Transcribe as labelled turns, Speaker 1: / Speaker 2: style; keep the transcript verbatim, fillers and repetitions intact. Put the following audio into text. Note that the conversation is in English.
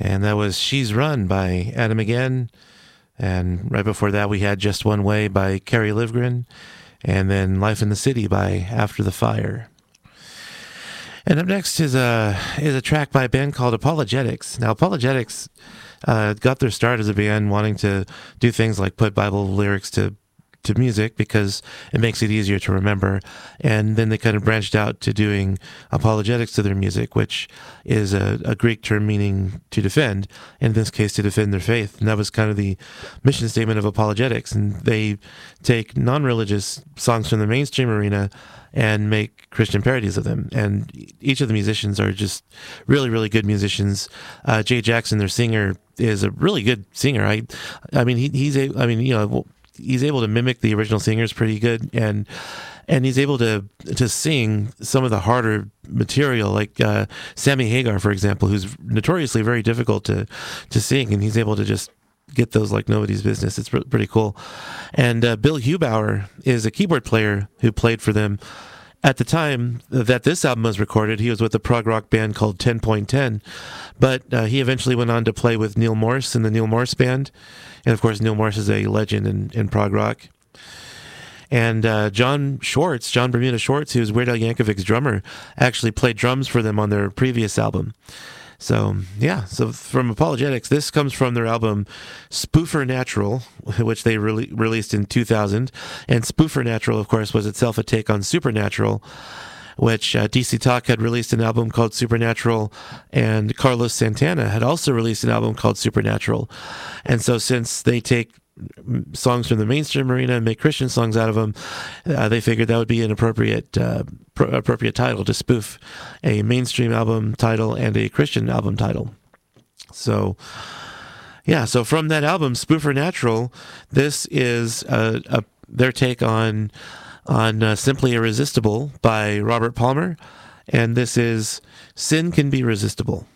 Speaker 1: And that was She's Run by Adam Again. And right before that, we had Just One Way by Kerry Livgren. And then Life in the City by After the Fire. And up next is a, is a track by a band called Apologetics. Now, Apologetics uh, got their start as a band wanting to do things like put Bible lyrics to to music because it makes it easier to remember. And then they kind of branched out to doing apologetics to their music, which is a, a Greek term meaning to defend, in this case to defend their faith. And that was kind of the mission statement of apologetics. And they take non-religious songs from the mainstream arena and make Christian parodies of them. And each of the musicians are just really, really good musicians. Uh, Jay Jackson, their singer, is a really good singer. I, I mean, he, he's a, I mean, you know, he's able to mimic the original singers pretty good, and and he's able to to sing some of the harder material, like uh, Sammy Hagar, for example, who's notoriously very difficult to to sing, and he's able to just get those like nobody's business. It's pretty cool. And uh, Bill Hubauer is a keyboard player who played for them. At the time that this album was recorded, he was with a prog rock band called ten point ten, but uh, he eventually went on to play with Neil Morse in the Neil Morse Band. And of course, Neil Morse is a legend in, in prog rock. And uh, John Schwartz, John Bermuda Schwartz, who's Weird Al Yankovic's drummer, actually played drums for them on their previous album. So, yeah, so from Apologetics, this comes from their album Spoofer Natural, which they re- released in two thousand. And Spoofer Natural, of course, was itself a take on Supernatural, which uh, D C Talk had released an album called Supernatural, and Carlos Santana had also released an album called Supernatural. And so since they take songs from the mainstream arena and make Christian songs out of them, uh, they figured that would be an appropriate uh, pr- appropriate title to spoof a mainstream album title and a Christian album title. So, yeah, so from that album, Spoofer Natural, this is a, a, their take on on uh, Simply Irresistible by Robert Palmer, and this is Sin Can Be Resistible.